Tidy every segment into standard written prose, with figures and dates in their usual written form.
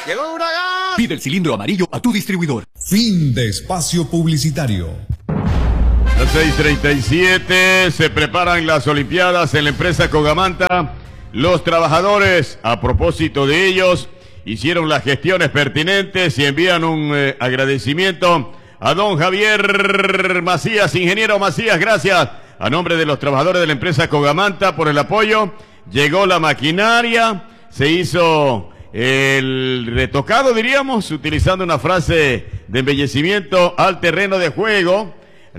¡Llegó Huracán! Pide el cilindro amarillo a tu distribuidor. Fin de espacio publicitario. Las 6:37, se preparan las Olimpiadas en la empresa Cogamanta. Los trabajadores, a propósito de ellos, hicieron las gestiones pertinentes y envían un agradecimiento a don Javier Macías, ingeniero Macías, gracias. A nombre de los trabajadores de la empresa Cogamanta por el apoyo. Llegó la maquinaria, se hizo el retocado, diríamos, utilizando una frase de embellecimiento al terreno de juego.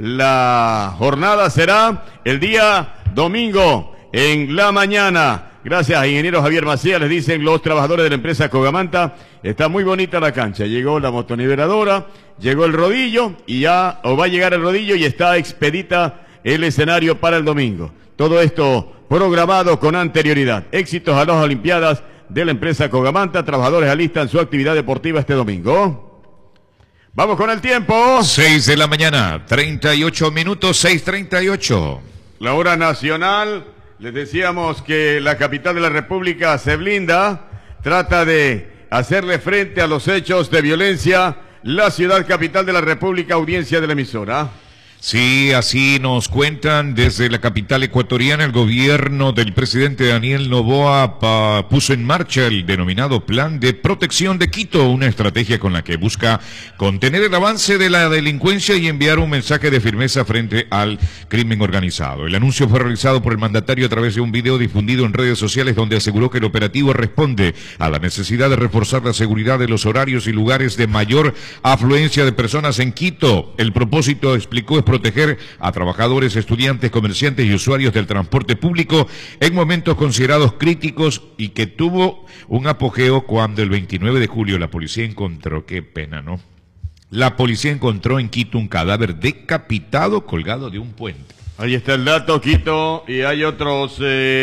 La jornada será el día domingo en la mañana. Gracias, ingeniero Javier Macías, les dicen los trabajadores de la empresa Cogamanta. Está muy bonita la cancha. Llegó la motoniveladora, llegó el rodillo y ya, o va a llegar el rodillo y está expedita el escenario para el domingo. Todo esto programado con anterioridad. Éxitos a las Olimpiadas de la empresa Cogamanta. Trabajadores alistan su actividad deportiva este domingo. Vamos con el tiempo. 6 de la mañana, 38 minutos, 6:38. La hora nacional. Les decíamos que la capital de la República se blinda, trata de hacerle frente a los hechos de violencia. La ciudad capital de la República, audiencia de la emisora. Sí, así nos cuentan desde la capital ecuatoriana. El gobierno del presidente Daniel Noboa puso en marcha el denominado Plan de Protección de Quito, una estrategia con la que busca contener el avance de la delincuencia y enviar un mensaje de firmeza frente al crimen organizado. El anuncio fue realizado por el mandatario a través de un video difundido en redes sociales donde aseguró que el operativo responde a la necesidad de reforzar la seguridad de los horarios y lugares de mayor afluencia de personas en Quito. El propósito, explicó, es proteger a trabajadores, estudiantes, comerciantes y usuarios del transporte público en momentos considerados críticos y que tuvo un apogeo cuando el 29 de julio la policía encontró, qué pena, ¿no? La policía encontró en Quito un cadáver decapitado colgado de un puente. Ahí está el dato, Quito, y hay otros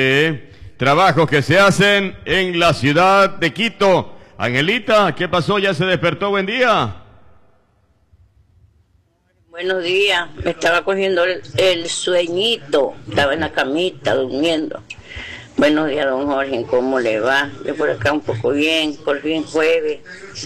trabajos que se hacen en la ciudad de Quito. Angelita, ¿qué pasó? ¿Ya se despertó? Buen día. Buenos días, me estaba cogiendo el sueñito, estaba en la camita durmiendo. Buenos días, don Jorge, ¿cómo le va? Yo por acá un poco bien, por fin jueves.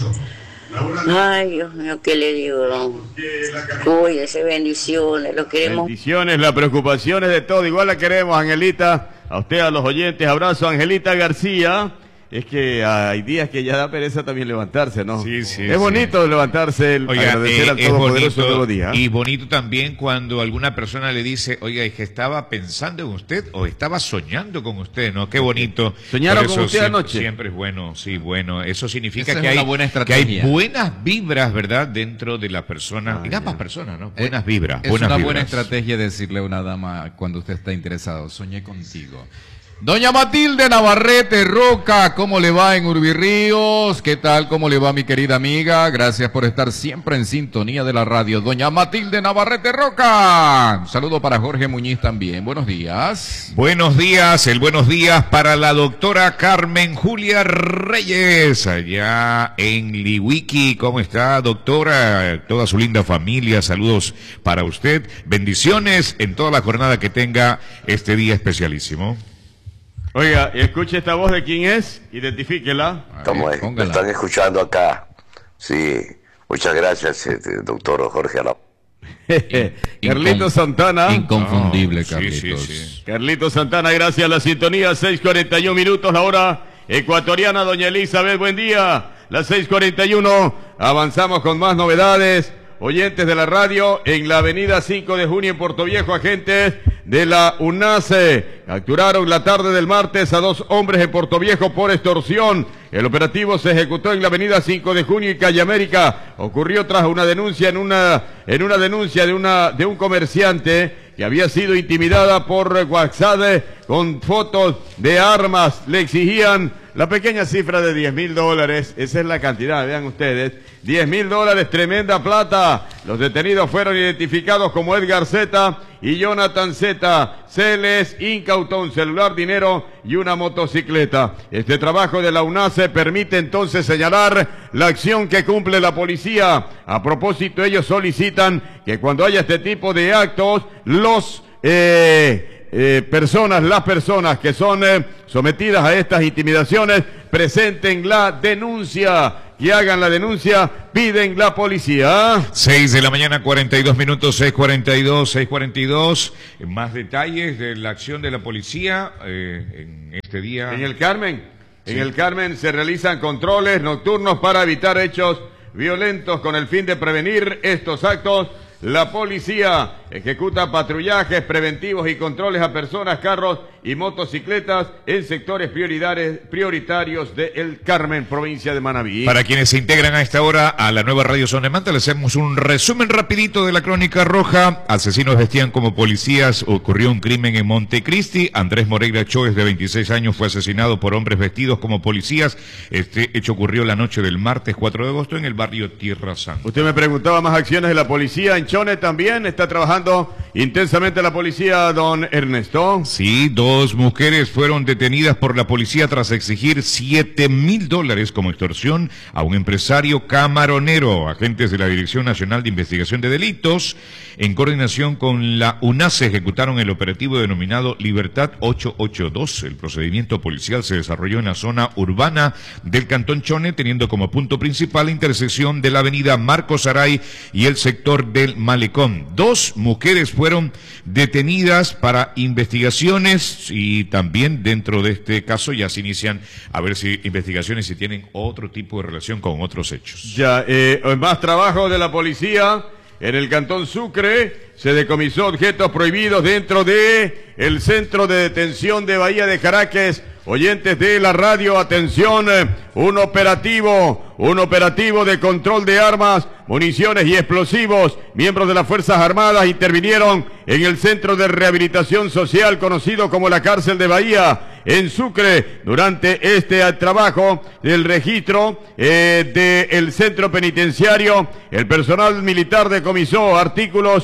Ay, Dios mío, ¿qué le digo, don? Cuídese, bendiciones, lo queremos. Bendiciones, la preocupación es de todo, igual la queremos, Angelita. A usted, a los oyentes, abrazo, Angelita García. Es que hay días que ya da pereza también levantarse, ¿no? Sí, sí. Es bonito levantarse, agradecer al Todopoderoso todos los días. Y bonito también cuando alguna persona le dice, oiga, es que estaba pensando en usted o estaba soñando con usted, ¿no? Qué bonito. ¿Soñaron con usted anoche? Siempre es bueno, sí, bueno. Eso significa Esa que es hay, una buena que estrategia. hay buenas vibras, ¿verdad? Dentro de la persona. Y ambas personas, ¿no? Buenas vibras, Es buenas una vibras. buena estrategia decirle a una dama cuando usted está interesado, soñé contigo. Doña Matilde Navarrete Roca, ¿cómo le va en Urbirríos? ¿Qué tal? ¿Cómo le va mi querida amiga? Gracias por estar siempre en sintonía de la radio. Doña Matilde Navarrete Roca. Un saludo para Jorge Muñiz también. Buenos días. Buenos días, el buenos días para la doctora Carmen Julia Reyes, allá en Liwiki. ¿Cómo está, doctora? Toda su linda familia, saludos para usted. Bendiciones en toda la jornada que tenga este día especialísimo. Oiga, escuche esta voz de quién es, identifíquela. ¿Cómo es? Me están escuchando acá. Sí, muchas gracias, doctor Jorge Alap. Carlitos Santana. Inconfundible, Sí, Carlitos. sí, sí. Carlitos Santana, gracias a la sintonía. 6:41 minutos, la hora ecuatoriana. Doña Elizabeth, buen día. Las 6:41, avanzamos con más novedades. Oyentes de la radio, en la avenida 5 de junio en Puerto Viejo, agentes de la UNACE capturaron la tarde del martes a 2 hombres en Puerto Viejo por extorsión. El operativo se ejecutó en la avenida 5 de junio y calle América. Ocurrió tras una denuncia en una denuncia de un comerciante que había sido intimidada por WhatsApp con fotos de armas. Le exigían la pequeña cifra de $10.000, esa es la cantidad, vean ustedes, $10.000, tremenda plata. Los detenidos fueron identificados como Edgar Z y Jonathan Z. Se les incautó un celular, dinero y una motocicleta. Este trabajo de la UNACE permite entonces señalar la acción que cumple la policía. A propósito, ellos solicitan que cuando haya este tipo de actos, los las personas que son sometidas a estas intimidaciones, presenten la denuncia. Y hagan la denuncia, piden la policía. 6 de la mañana, 42 minutos, 6:42. Más detalles de la acción de la policía en este día. En el Carmen. Sí. En el Carmen se realizan controles nocturnos para evitar hechos violentos con el fin de prevenir estos actos. La policía ejecuta patrullajes preventivos y controles a personas, carros y motocicletas en sectores prioritarios de El Carmen, provincia de Manabí. Para quienes se integran a esta hora a la nueva Radio Zona de Manta, les hacemos un resumen rapidito de la crónica roja. Asesinos vestían como policías, ocurrió un crimen en Montecristi. Andrés Moreira Choes, de 26 años, fue asesinado por hombres vestidos como policías. Este hecho ocurrió la noche del martes 4 de agosto en el barrio Tierra Santa. Usted me preguntaba más acciones de la policía en Chone también. Está trabajando intensamente la policía, don Ernesto. Sí, 2 mujeres fueron detenidas por la policía tras exigir $7,000 como extorsión a un empresario camaronero. Agentes de la Dirección Nacional de Investigación de Delitos, en coordinación con la UNACE, ejecutaron el operativo denominado Libertad 882. El procedimiento policial se desarrolló en la zona urbana del Cantón Chone, teniendo como punto principal la intersección de la avenida Marcos Aray y el sector del Malecón. 2 mujeres fueron detenidas para investigaciones y también dentro de este caso ya se inician a ver si investigaciones si tienen otro tipo de relación con otros hechos. Ya, más trabajo de la policía en el Cantón Sucre. Se decomisó objetos prohibidos dentro de el centro de detención de Bahía de Caracas. Oyentes de la radio, atención, un operativo de control de armas, municiones y explosivos. Miembros de las Fuerzas Armadas intervinieron en el centro de rehabilitación social conocido como la cárcel de Bahía, en Sucre. Durante este trabajo del registro del centro penitenciario, el personal militar decomisó artículos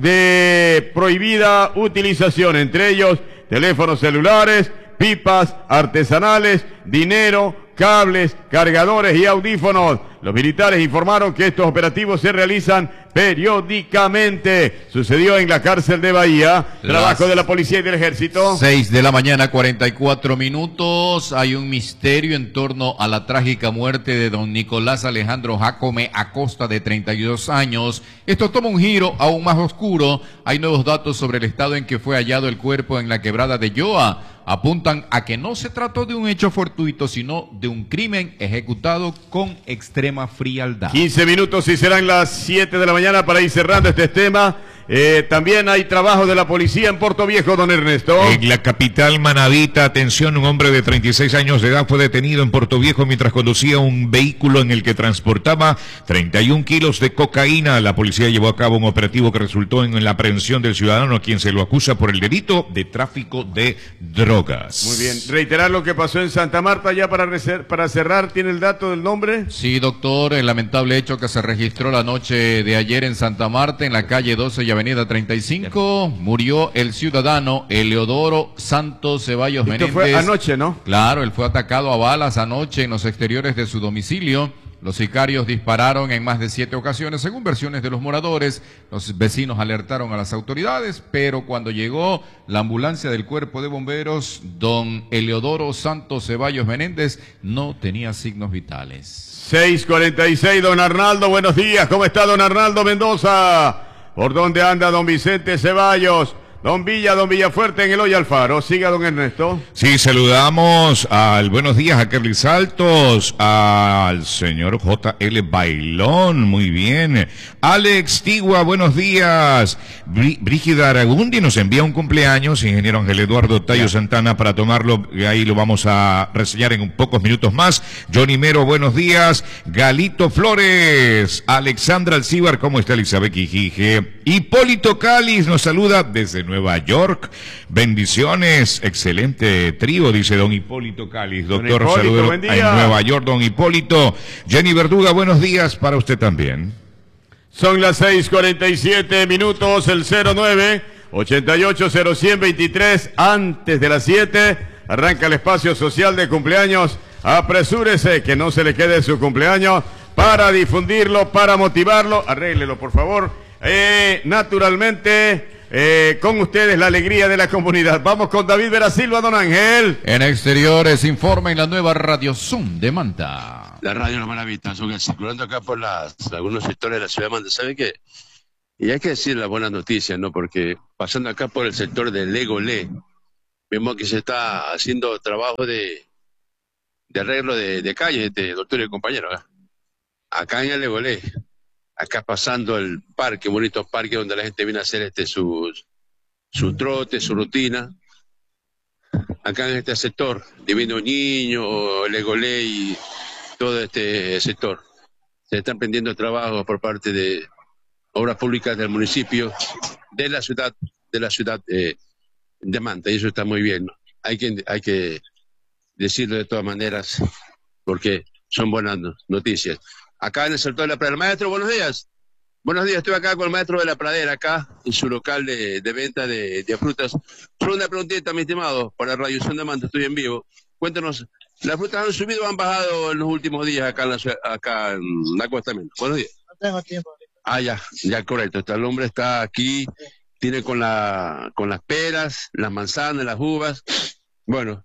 de prohibida utilización, entre ellos teléfonos celulares, pipas artesanales, dinero, cables, cargadores y audífonos. Los militares informaron que estos operativos se realizan periódicamente. Sucedió en la cárcel de Bahía. Trabajo de la policía y del ejército. 6 de la mañana, 44 minutos. Hay un misterio en torno a la trágica muerte de don Nicolás Alejandro Jacome Acosta, de 32 años. Esto toma un giro aún más oscuro. Hay nuevos datos sobre el estado en que fue hallado el cuerpo en la quebrada de Yoa. Apuntan a que no se trató de un hecho fortuito, sino de un crimen ejecutado con extrema frialdad. 15 minutos y serán las 7 de la mañana para ir cerrando este tema. También hay trabajo de la policía en Puerto Viejo, don Ernesto. En la capital manabita, atención, un hombre de 36 años de edad fue detenido en Puerto Viejo mientras conducía un vehículo en el que transportaba 31 kilos de cocaína. La policía llevó a cabo un operativo que resultó en la aprehensión del ciudadano, a quien se lo acusa por el delito de tráfico de drogas. Muy bien, reiterar lo que pasó en Santa Marta ya para cerrar. ¿Tiene el dato del nombre? Sí, doctor, el lamentable hecho que se registró la noche de ayer en Santa Marta, en la calle 12 y avenida 35, murió el ciudadano Eleodoro Santos Ceballos Menéndez. Esto fue anoche, ¿no? Claro, él fue atacado a balas anoche en los exteriores de su domicilio. Los sicarios dispararon en más de 7 ocasiones, según versiones de los moradores. Los vecinos alertaron a las autoridades, pero cuando llegó la ambulancia del cuerpo de bomberos, don Eleodoro Santos Ceballos Menéndez no tenía signos vitales. 6:46, don Arnaldo, buenos días. ¿Cómo está don Arnaldo Mendoza? ¿Por dónde anda don Vicente Ceballos? Don Villafuerte en el Hoy Alfaro. Siga, don Ernesto. Sí, saludamos al buenos días a Kerly Saltos, al señor J.L. Bailón, muy bien. Alex Tigua, buenos días. Brígida Aragundi nos envía un cumpleaños, ingeniero Ángel Eduardo Tayo Santana, para tomarlo, ahí lo vamos a reseñar en pocos minutos más. Johnny Mero, buenos días. Galito Flores, Alexandra Alcíbar, ¿cómo está Elizabeth Quijije? Hipólito Cáliz nos saluda desde Nueva York. Bendiciones, excelente trío, dice don Hipólito Cáliz. Doctor, saludos en Nueva York, don Hipólito. Jenny Verduga, buenos días para usted también. Son las 6:47 minutos, el 09-88-0123, antes de las 7, arranca el espacio social de cumpleaños. Apresúrese, que no se le quede su cumpleaños, para difundirlo, para motivarlo. Arréglelo, por favor. Naturalmente, con ustedes la alegría de la comunidad. Vamos con David Verasilva, don Ángel. En exteriores informa en la nueva Radio Zoom de Manta. La radio La Maravita, circulando acá por algunos sectores de la ciudad de Manta. ¿Sabe qué? Y hay que decir las buenas noticias, ¿no? Porque pasando acá por el sector de Legolé, vemos que se está haciendo trabajo de arreglo de calles, doctor y compañero. Acá en el Legolé, acá pasando el parque, bonito parque donde la gente viene a hacer su trote, su rutina. Acá en este sector, Divino Niño, Legolé y todo este sector, se están pendiendo trabajo por parte de obras públicas del municipio, de la ciudad de Manta, y eso está muy bien, ¿no? Hay que decirlo de todas maneras, porque son buenas noticias. Acá en el sector de la pradera. Maestro, buenos días. Buenos días, estoy acá con el maestro de la pradera, acá en su local de venta de frutas. Solo una preguntita, mi estimado, para la Radio Zoom de Manta, estoy en vivo. Cuéntanos, ¿las frutas han subido o han bajado en los últimos días acá en el acostamiento? Buenos días. No tengo tiempo. Ah, ya, correcto. El hombre está aquí, tiene con las peras, las manzanas, las uvas. Bueno,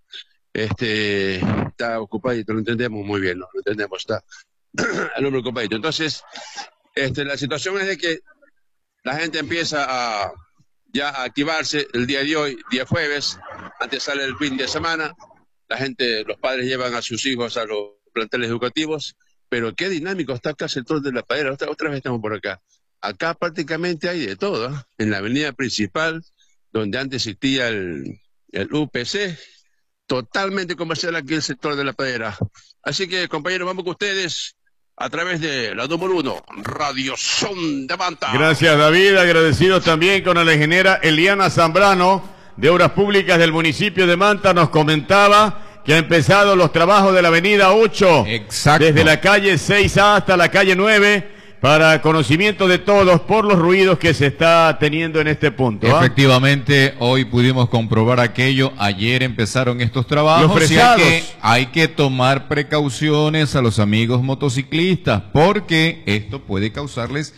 está ocupadito, lo entendemos muy bien, ¿no? Lo entendemos, está el hombre ocupadito. Entonces, la situación es de que la gente empieza ya a activarse el día de hoy, día jueves, antes sale el fin de semana. La gente, los padres llevan a sus hijos a los planteles educativos. Pero qué dinámico está acá el sector de la pradera. Otra vez estamos por acá. Acá prácticamente hay de todo, ¿eh? En la avenida principal, donde antes existía el UPC, totalmente comercial aquí el sector de la pradera. Así que, compañeros, vamos con ustedes a través de la número 1, Radio Zoom de Manta. Gracias, David. Agradecidos también con la ingeniera Eliana Zambrano, de Obras Públicas del municipio de Manta. Nos comentaba que ha empezado los trabajos de la avenida 8. Exacto. Desde la calle 6A hasta la calle 9, para conocimiento de todos por los ruidos que se está teniendo en este punto. Efectivamente, hoy pudimos comprobar aquello. Ayer empezaron estos trabajos. Los fresados. Hay que tomar precauciones a los amigos motociclistas, porque esto puede causarles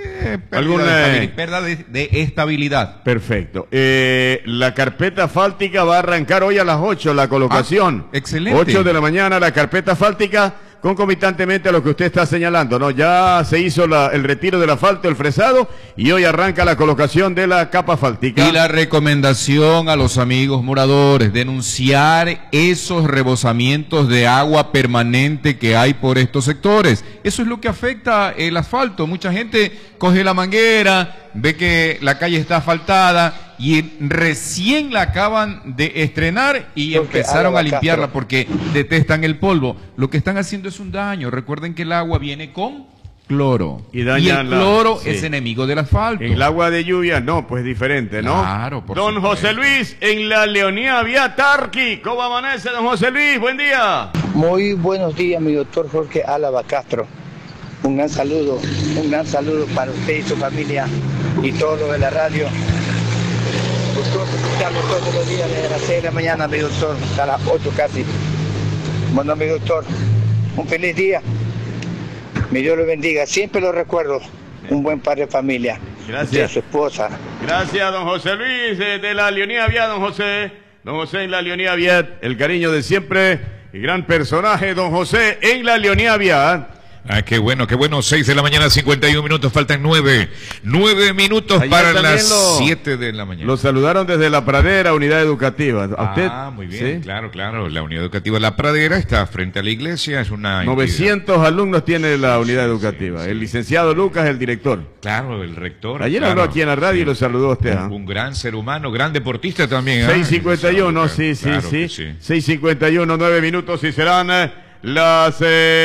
pérdida de estabilidad. Perfecto. La carpeta asfáltica va a arrancar hoy a las 8 la colocación. Excelente. 8 de la mañana la carpeta asfáltica, concomitantemente a lo que usted está señalando, ¿no? Ya se hizo el retiro del asfalto, el fresado, y hoy arranca la colocación de la capa asfáltica. Y la recomendación a los amigos moradores: denunciar esos rebosamientos de agua permanente que hay por estos sectores. Eso es lo que afecta el asfalto. Mucha gente coge la manguera, ve que la calle está asfaltada y recién la acaban de estrenar y empezaron a limpiarla porque detestan el polvo. Lo que están haciendo es un daño. Recuerden que el agua viene con cloro. Y el cloro es enemigo del asfalto. El agua de lluvia, no, pues diferente, ¿no? Claro, por Don supuesto. José Luis, en la Leonía Vía Tarqui. ¿Cómo amanece, don José Luis? Buen día. Muy buenos días, mi doctor Jorge Álava Castro. Un gran saludo para usted y su familia y todo lo de la radio. Doctor, escuchamos todos los días desde las 6 de la mañana, mi doctor, hasta las 8 casi. Bueno, mi doctor, un feliz día. Mi Dios lo bendiga. Siempre lo recuerdo. Un buen padre de familia. Gracias. De su esposa. Gracias, don José Luis, de la Leonía Vía, don José. Don José en la Leonía Vía, el cariño de siempre. Y gran personaje, don José en la Leonía Vía. Ah, qué bueno, 6 de la mañana, 51 minutos, faltan 9 minutos Ayer para las 7 de la mañana. Lo saludaron desde La Pradera, unidad educativa. ¿A usted? Muy bien, ¿Sí? claro, la unidad educativa La Pradera está frente a la iglesia, es una 900 alumnos tiene la unidad educativa. Sí. El licenciado Lucas, el director. Claro, el rector. Ayer claro, habló aquí en la radio y lo saludó a usted. Un gran ser humano, gran deportista también. 6:51, sí. Claro que sí. 6:51, 9 minutos y serán las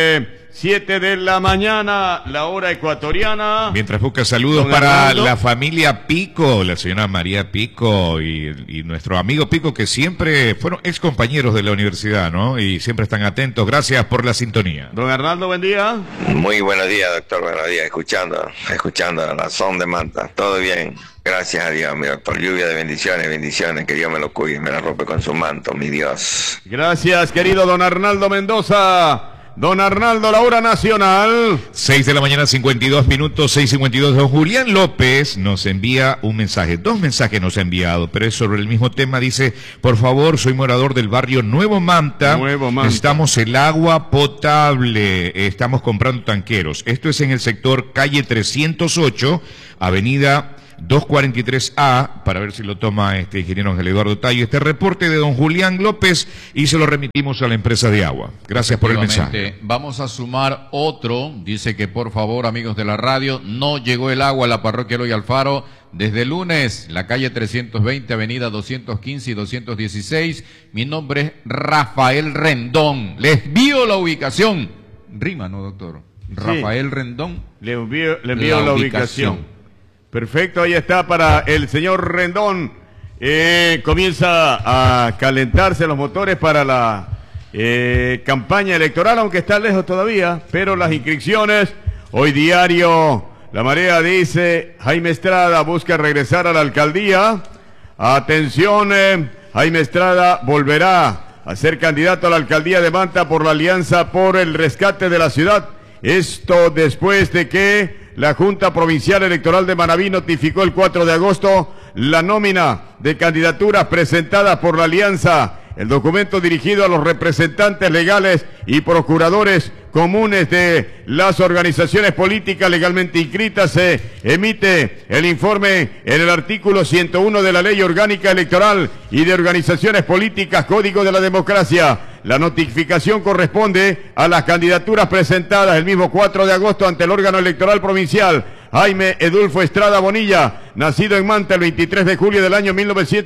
7 de la mañana, la hora ecuatoriana. Mientras busca saludos Don para Arnaldo. la familia Pico, la señora María Pico y nuestro amigo Pico, que siempre fueron ex compañeros de la universidad, ¿no? Y siempre están atentos. Gracias por la sintonía. Don Arnaldo, buen día. Muy buenos días, doctor. Buenos días. Escuchando la Zoom de Manta. Todo bien. Gracias a Dios, mi doctor. Lluvia de bendiciones. Que Dios me lo cuide, me la rompe con su manto, mi Dios. Gracias, querido don Arnaldo Mendoza. Don Arnaldo, la hora nacional. 6 de la mañana, 52 minutos, 6:52. Don Julián López nos envía un mensaje. 2 mensajes nos ha enviado, pero es sobre el mismo tema. Dice, por favor, soy morador del barrio Nuevo Manta. Necesitamos el agua potable. Estamos comprando tanqueros. Esto es en el sector calle 308, avenida 243A, para ver si lo toma ingeniero Ángel Eduardo Tallo, este reporte de don Julián López, y se lo remitimos a la empresa de agua. Gracias por el mensaje. Vamos a sumar otro. Dice que por favor, amigos de la radio, no llegó el agua a la parroquia Eloy Alfaro desde lunes, la calle 320, avenida 215 y 216. Mi nombre es Rafael Rendón. Les envío la ubicación. Rima, ¿no, doctor? Rafael Rendón. Le envío la ubicación. Perfecto, ahí está para el señor Rendón. Comienza a calentarse los motores para la campaña electoral, aunque está lejos todavía, pero las inscripciones, hoy diario La Marea dice, Jaime Estrada busca regresar a la alcaldía. Atención, Jaime Estrada volverá a ser candidato a la alcaldía de Manta por la Alianza por el Rescate de la Ciudad. Esto después de que la Junta Provincial Electoral de Manabí notificó el 4 de agosto la nómina de candidaturas presentadas por la Alianza. El documento dirigido a los representantes legales y procuradores comunes de las organizaciones políticas legalmente inscritas. Se emite el informe en el artículo 101 de la Ley Orgánica Electoral y de Organizaciones Políticas, Código de la Democracia. La notificación corresponde a las candidaturas presentadas el mismo 4 de agosto ante el órgano electoral provincial. Jaime Edulfo Estrada Bonilla, nacido en Manta el 23 de julio del año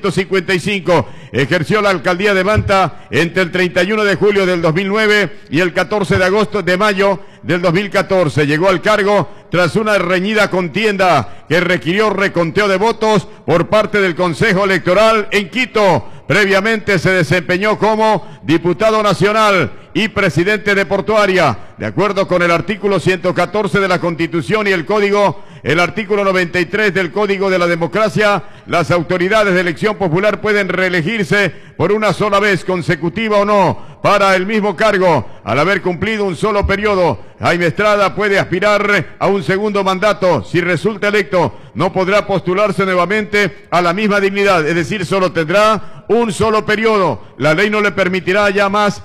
1955, ejerció la alcaldía de Manta entre el 31 de julio del 2009 y el 14 de mayo del 2014. Llegó al cargo tras una reñida contienda que requirió reconteo de votos por parte del Consejo Electoral en Quito. Previamente se desempeñó como diputado nacional y presidente de Portuaria. De acuerdo con el artículo 114 de la Constitución y el artículo 93 del Código de la Democracia, las autoridades de elección popular pueden reelegirse por una sola vez, consecutiva o no, para el mismo cargo. Al haber cumplido un solo periodo, Jaime Estrada puede aspirar a un segundo mandato. Si resulta electo, no podrá postularse nuevamente a la misma dignidad, es decir, solo tendrá un solo periodo. La ley no le permitirá ya más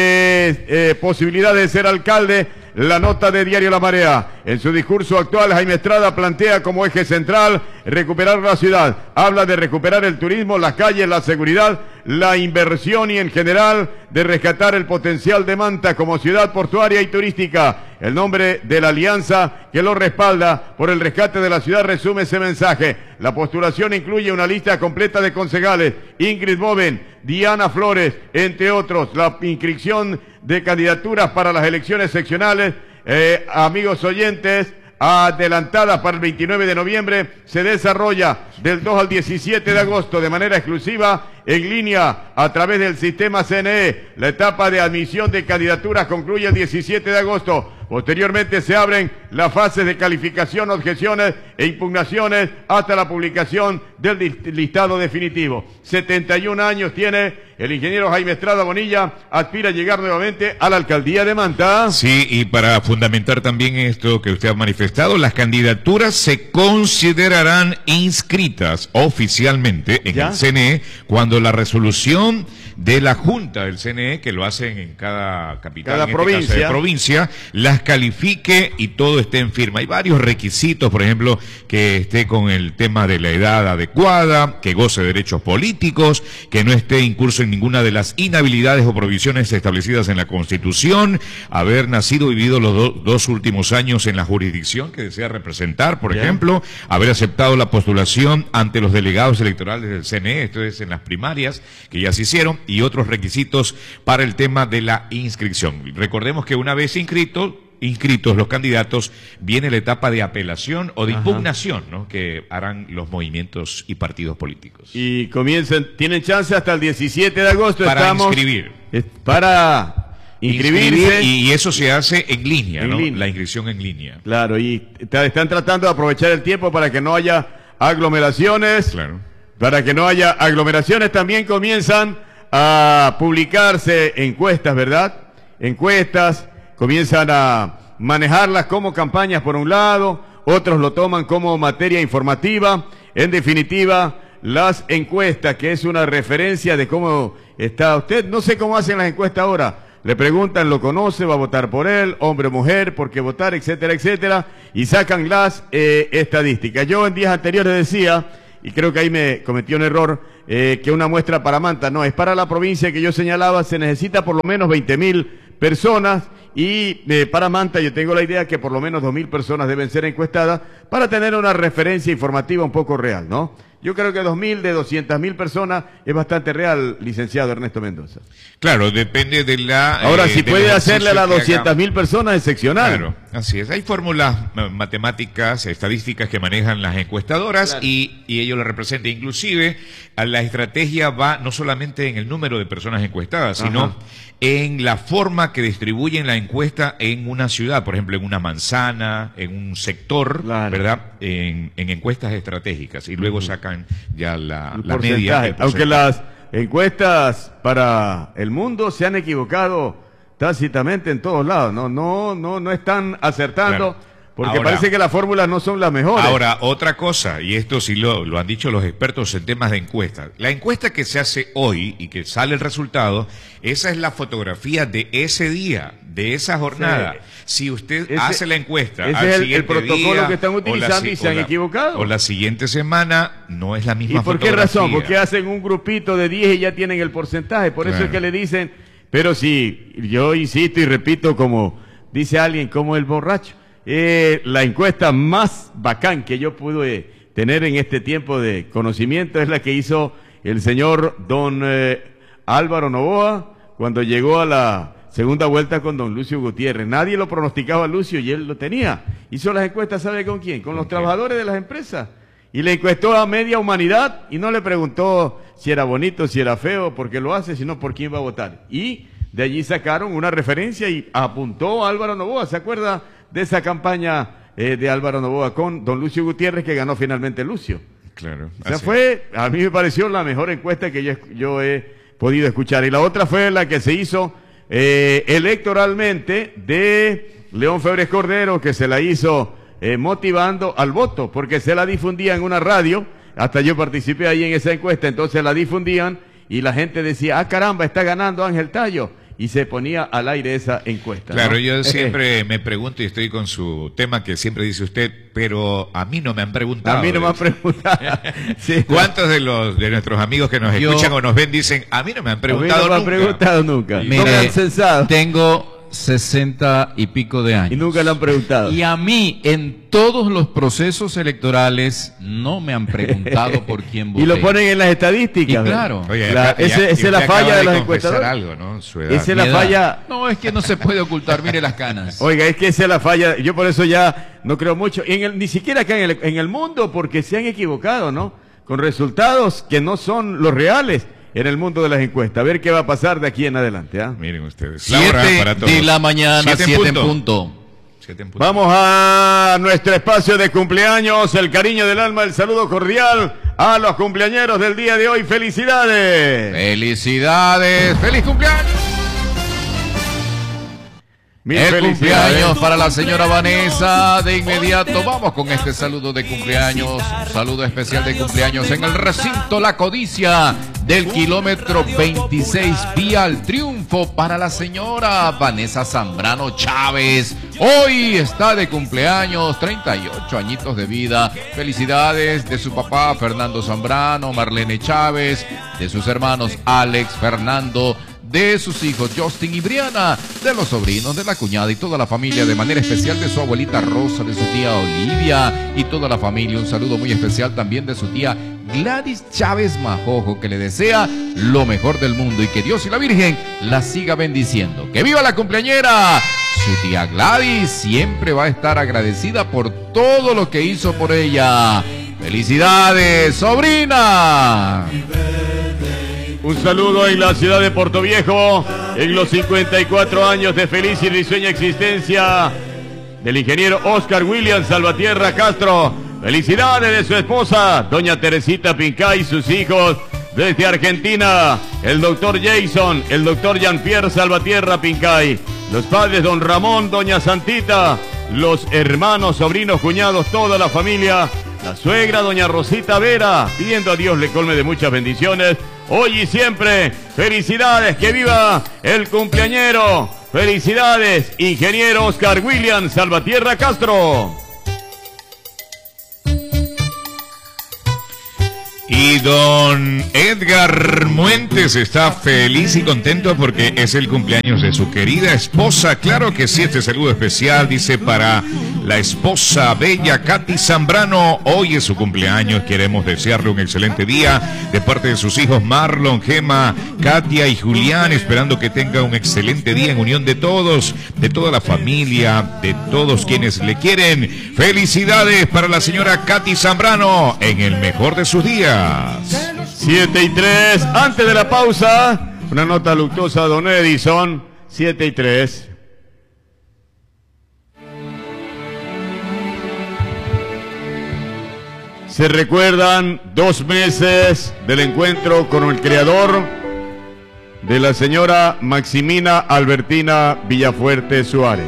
posibilidad de ser alcalde. La nota de Diario La Marea. En su discurso actual, Jaime Estrada plantea como eje central recuperar la ciudad. Habla de recuperar el turismo, las calles, la seguridad, la inversión y en general de rescatar el potencial de Manta como ciudad portuaria y turística. El nombre de la alianza que lo respalda por el rescate de la ciudad resume ese mensaje. La postulación incluye una lista completa de concejales: Ingrid Boven, Diana Flores, entre otros. La inscripción de candidaturas para las elecciones seccionales, amigos oyentes, adelantadas para el 29 de noviembre, se desarrolla del 2 al 17 de agosto de manera exclusiva en línea a través del sistema CNE. La etapa de admisión de candidaturas concluye el 17 de agosto. Posteriormente se abren las fases de calificación, objeciones e impugnaciones hasta la publicación del listado definitivo. 71 años tiene el ingeniero Jaime Estrada Bonilla, aspira a llegar nuevamente a la alcaldía de Manta. Sí, y para fundamentar también esto que usted ha manifestado, las candidaturas se considerarán inscritas oficialmente en el CNE cuando la resolución de la Junta del CNE, que lo hacen en cada capital, cada provincia, las califique y todo esté en firma. Hay varios requisitos, por ejemplo, que esté con el tema de la edad adecuada, que goce de derechos políticos, que no esté incurso en ninguna de las inhabilidades o provisiones establecidas en la Constitución, haber nacido y vivido los dos últimos años en la jurisdicción que desea representar, por ejemplo, haber aceptado la postulación ante los delegados electorales del CNE, esto es en las primarias, que ya se hicieron, y otros requisitos para el tema de la inscripción. Recordemos que una vez inscritos los candidatos, viene la etapa de apelación o de impugnación, ¿no?, que harán los movimientos y partidos políticos. Y tienen chance hasta el 17 de agosto. Para inscribir. Para inscribirse. Y eso se hace en línea, ¿no? La inscripción en línea. Claro, y están tratando de aprovechar el tiempo para que no haya aglomeraciones. Claro. Para que no haya aglomeraciones, también comienzan a publicarse encuestas, ¿verdad? Encuestas comienzan a manejarlas como campañas por un lado, otros lo toman como materia informativa. En definitiva, las encuestas, que es una referencia de cómo está usted. No sé cómo hacen las encuestas ahora. Le preguntan, ¿lo conoce? ¿Va a votar por él? ¿Hombre o mujer? ¿Por qué votar? Etcétera, etcétera. Y sacan las estadísticas. Yo en días anteriores decía, y creo que ahí me cometí un error, que una muestra para Manta. No, es para la provincia que yo señalaba, se necesita por lo menos 20.000 personas. Y para Manta yo tengo la idea que por lo menos 2.000 personas deben ser encuestadas para tener una referencia informativa un poco real, ¿no? Yo creo que 2.000 de 200.000 personas es bastante real, licenciado Ernesto Mendoza. Claro, depende de la... Ahora, si puede hacerle a las 200.000 personas, excepcional. Claro, así es. Hay fórmulas matemáticas, estadísticas que manejan las encuestadoras, claro, y ello lo representa. Inclusive, la estrategia va no solamente en el número de personas encuestadas, sino en la forma que distribuyen la encuesta en una ciudad, por ejemplo, en una manzana, en un sector, claro, ¿verdad? En encuestas estratégicas, y luego sacan ya la media. Aunque las encuestas para el mundo se han equivocado tácitamente en todos lados, no están acertando, claro, porque ahora, parece que las fórmulas no son las mejores. Ahora, otra cosa, y esto sí lo han dicho los expertos en temas de encuestas, la encuesta que se hace hoy y que sale el resultado, esa es la fotografía de ese día, de esa jornada. Sí. Si usted hace la encuesta al siguiente el protocolo día, que están utilizando y se han equivocado. O la siguiente semana, no es la misma fotografía. ¿Y por qué razón? Porque hacen un grupito de 10 y ya tienen el porcentaje, por eso es que le dicen, pero sí, yo insisto y repito, como dice alguien, como el borracho. La encuesta más bacán que yo pude tener en este tiempo de conocimiento es la que hizo el señor don Álvaro Noboa cuando llegó a la segunda vuelta con don Lucio Gutiérrez. Nadie lo pronosticaba a Lucio y él lo tenía. Hizo las encuestas, ¿sabe con quién? Con los trabajadores de las empresas. Y le encuestó a media humanidad y no le preguntó si era bonito, si era feo, por qué lo hace, sino por quién va a votar. Y de allí sacaron una referencia y apuntó a Álvaro Noboa. ¿Se acuerda de esa campaña de Álvaro Noboa con don Lucio Gutiérrez, que ganó finalmente Lucio? Claro. O sea, a mí me pareció la mejor encuesta que yo he podido escuchar. Y la otra fue la que se hizo electoralmente de León Febres Cordero, que se la hizo motivando al voto, porque se la difundía en una radio. Hasta yo participé ahí en esa encuesta, entonces la difundían y la gente decía, ah caramba, está ganando Ángel Tallo. Y se ponía al aire esa encuesta. Claro, ¿no? Yo siempre me pregunto, y estoy con su tema que siempre dice usted, pero a mí no me han preguntado. A mí no me han preguntado. Sí. ¿Cuántos de nuestros amigos que nos escuchan o nos ven dicen, a mí no me han preguntado nunca? A mí no me han preguntado nunca. Mire, no me han censado. Tengo 60 y pico de años. Y nunca le han preguntado. Y a mí, en todos los procesos electorales, no me han preguntado por quién voté. Y lo ponen en las estadísticas. Y claro. Oye, esa es la falla de los encuestadores. Algo, ¿no? Su edad. Esa es la falla. No, es que no se puede ocultar, mire las canas. Oiga, es que esa es la falla. Yo por eso ya no creo mucho. Ni siquiera acá en el mundo, porque se han equivocado, ¿no? Con resultados que no son los reales en el mundo de las encuestas. A ver qué va a pasar de aquí en adelante. Miren ustedes. 7 de la mañana, 7 en punto. Vamos a nuestro espacio de cumpleaños. El cariño del alma, el saludo cordial a los cumpleañeros del día de hoy. ¡Felicidades! ¡Felicidades! ¡Feliz cumpleaños! Cumpleaños para la señora Vanessa. De inmediato vamos con este saludo de cumpleaños. Un saludo especial de cumpleaños en el recinto La Codicia del kilómetro 26 vía al Triunfo para la señora Vanessa Zambrano Chávez. Hoy está de cumpleaños, 38 añitos de vida. Felicidades de su papá Fernando Zambrano, Marlene Chávez, de sus hermanos Alex, Fernando, de sus hijos Justin y Briana, de los sobrinos, de la cuñada y toda la familia, de manera especial de su abuelita Rosa, de su tía Olivia y toda la familia. Un saludo muy especial también de su tía Gladys Chávez Majojo, que le desea lo mejor del mundo y que Dios y la Virgen la siga bendiciendo. ¡Que viva la cumpleañera! Su tía Gladys siempre va a estar agradecida por todo lo que hizo por ella. ¡Felicidades, sobrina! Un saludo en la ciudad de Portoviejo, en los 54 años de feliz y risueña existencia del ingeniero Oscar William Salvatierra Castro. Felicidades de su esposa, doña Teresita Pincay, y sus hijos desde Argentina, el doctor Jason, el doctor Jean-Pierre Salvatierra Pincay, los padres don Ramón, doña Santita, los hermanos, sobrinos, cuñados, toda la familia, la suegra doña Rosita Vera, pidiendo a Dios le colme de muchas bendiciones, hoy y siempre. Felicidades, que viva el cumpleañero. Felicidades, ingeniero Oscar William Salvatierra Castro. Y don Edgar Muentes está feliz y contento porque es el cumpleaños de su querida esposa. Claro que sí, este saludo especial dice para la esposa bella Katy Zambrano. Hoy es su cumpleaños, queremos desearle un excelente día de parte de sus hijos Marlon, Gema, Katia y Julián, esperando que tenga un excelente día en unión de todos, de toda la familia, de todos quienes le quieren. Felicidades para la señora Katy Zambrano en el mejor de sus días. 7:03, antes de la pausa, una nota luctuosa, don Edison. 7:03. Se recuerdan 2 meses del encuentro con el creador de la señora Maximina Albertina Villafuerte Suárez.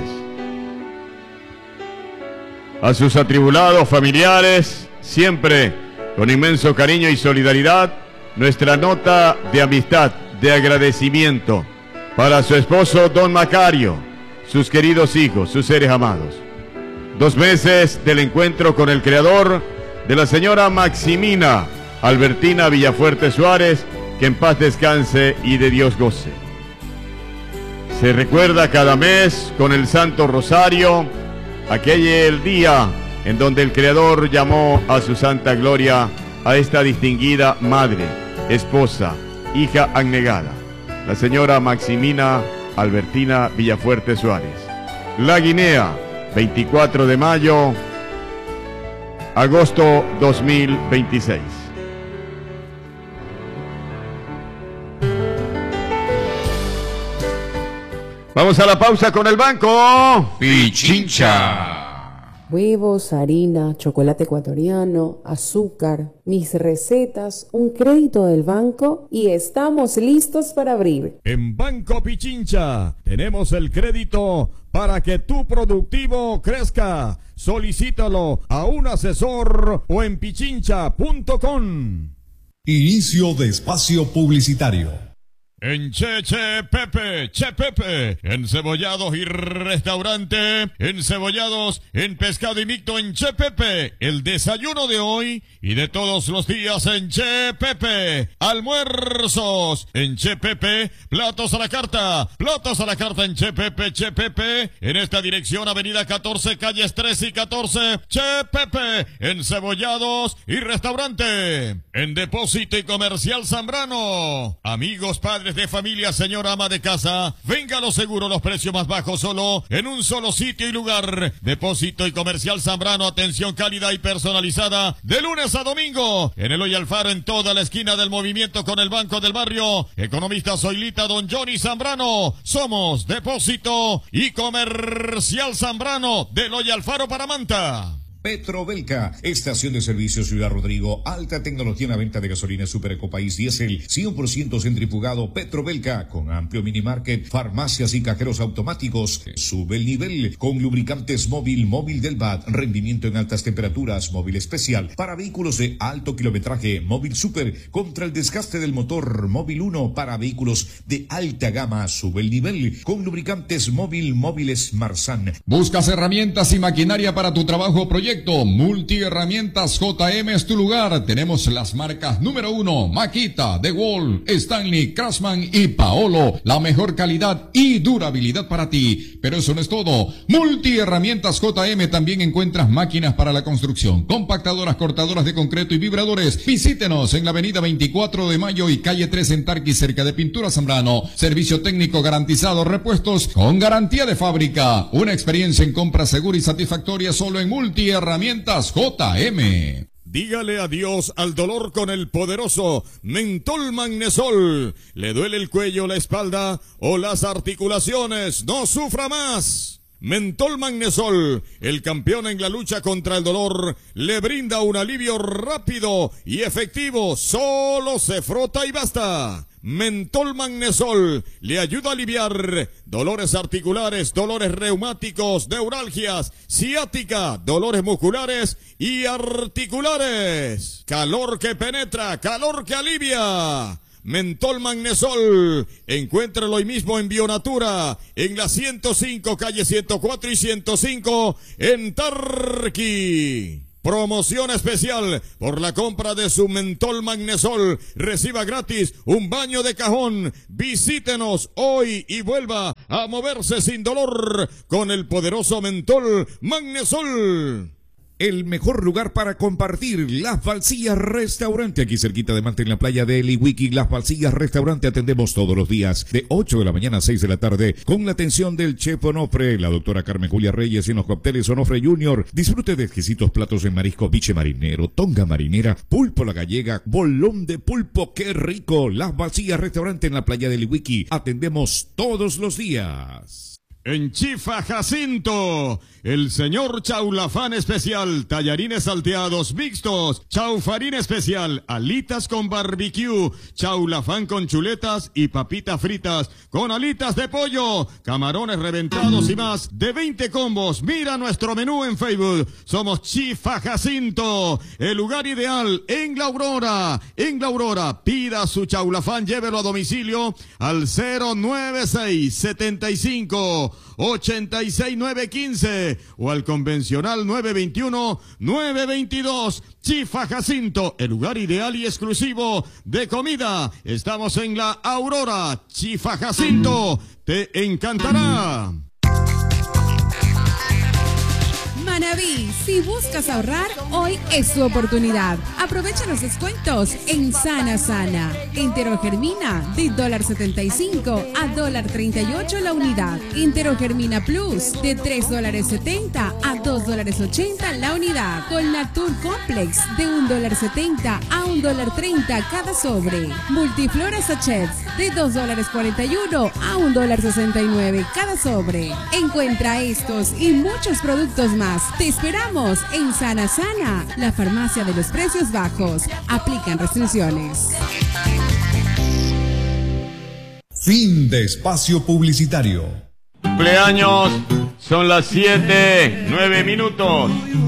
A sus atribulados familiares, siempre con inmenso cariño y solidaridad, nuestra nota de amistad, de agradecimiento para su esposo don Macario, sus queridos hijos, sus seres amados. 2 meses del encuentro con el creador de la señora Maximina Albertina Villafuerte Suárez, que en paz descanse y de Dios goce. Se recuerda cada mes con el Santo Rosario, aquel día en donde el Creador llamó a su santa gloria a esta distinguida madre, esposa, hija abnegada, la señora Maximina Albertina Villafuerte Suárez. La Guinea, 24 de mayo, agosto 2026. Vamos a la pausa con el banco Pichincha. Huevos, harina, chocolate ecuatoriano, azúcar, mis recetas, un crédito del banco y estamos listos para abrir. En Banco Pichincha tenemos el crédito para que tu productivo crezca. Solicítalo a un asesor o en pichincha.com. Inicio de espacio publicitario. En Che Pepe, encebollados y restaurante, encebollados en pescado y mixto en Che Pepe, el desayuno de hoy y de todos los días en Che Pepe, almuerzos en Che Pepe, platos a la carta en Che Pepe, en esta dirección avenida 14, calles 13 y 14, Che Pepe, encebollados y restaurante, en Depósito y Comercial Zambrano, amigos, padres de familia, señora ama de casa, venga a lo seguro, los precios más bajos solo en un solo sitio y lugar. Depósito y Comercial Zambrano, atención cálida y personalizada de lunes a domingo en Eloy Alfaro, en toda la esquina del movimiento con el Banco del Barrio. Economista Zoilita don Johnny Zambrano. Somos Depósito y Comercial Zambrano de Eloy Alfaro para Manta. Petrobelca, estación de servicio Ciudad Rodrigo, alta tecnología en la venta de gasolina Super Ecopaís Diesel, 100% centrifugado. Petrobelca, con amplio minimarket, farmacias y cajeros automáticos. Sube el nivel con lubricantes móvil del BAT, rendimiento en altas temperaturas, móvil especial para vehículos de alto kilometraje, móvil super contra el desgaste del motor, móvil 1 para vehículos de alta gama. Sube el nivel con lubricantes móviles Marsan. ¿Buscas herramientas y maquinaria para tu trabajo o proyecto? Multiherramientas JM es tu lugar. Tenemos las marcas número 1, Makita, DeWalt, Stanley, Craftsman y Paolo. La mejor calidad y durabilidad para ti. Pero eso no es todo. Multiherramientas JM también encuentras máquinas para la construcción, compactadoras, cortadoras de concreto y vibradores. Visítenos en la avenida 24 de Mayo y calle 3 en Tarqui, cerca de Pintura Zambrano. Servicio técnico garantizado, repuestos con garantía de fábrica. Una experiencia en compra segura y satisfactoria solo en Multiherramientas JM. Dígale adiós al dolor con el poderoso Mentol Magnesol. ¿Le duele el cuello, la espalda o las articulaciones? ¡No sufra más! Mentol Magnesol, el campeón en la lucha contra el dolor, le brinda un alivio rápido y efectivo. Solo se frota y basta. Mentol Magnesol le ayuda a aliviar dolores articulares, dolores reumáticos, neuralgias, ciática, dolores musculares y articulares. Calor que penetra, calor que alivia. Mentol Magnesol, encuéntralo hoy mismo en Bionatura, en la 105, calle 104 y 105, en Tarqui. Promoción especial, por la compra de su Mentol Magnesol, reciba gratis un baño de cajón. Visítenos hoy y vuelva a moverse sin dolor con el poderoso Mentol Magnesol. El mejor lugar para compartir, Las Falsillas Restaurante, aquí cerquita de Manta, en la playa de Eliwiki. Las Falsillas Restaurante, atendemos todos los días de 8 de la mañana a 6 de la tarde con la atención del chef Onofre, la doctora Carmen Julia Reyes, y en los cócteles Onofre Junior. Disfrute de exquisitos platos de marisco, biche marinero, tonga marinera, pulpo a la gallega, bolón de pulpo, ¡qué rico! Las Falsillas Restaurante en la playa de Eliwiki, atendemos todos los días. En Chifa Jacinto, el señor Chaulafán especial, tallarines salteados mixtos, chaufarín especial, alitas con barbecue, chaulafán con chuletas y papitas fritas, con alitas de pollo, camarones reventados y más, de 20 combos. Mira nuestro menú en Facebook. Somos Chifa Jacinto, el lugar ideal en La Aurora. En La Aurora, pida su chaulafán, llévelo a domicilio al 096 75 86915 o al convencional 921-922. Chifa Jacinto, el lugar ideal y exclusivo de comida. Estamos en La Aurora. Chifa Jacinto, te encantará. Manaví, si buscas ahorrar, hoy es tu oportunidad. Aprovecha los descuentos en Sana Sana. Enterogermina de $1.75 a $1.38 la unidad. Enterogermina Plus de $3.70 a $2.80 la unidad. Colnatur Complex de $1.70 a $1.30 cada sobre. Multiflora Sachets de $2.41 a $1.69 cada sobre. Encuentra estos y muchos productos más. Te esperamos en Sana Sana, la farmacia de los precios bajos. Aplican restricciones. Fin de espacio publicitario. Cumpleaños, son las 7:09.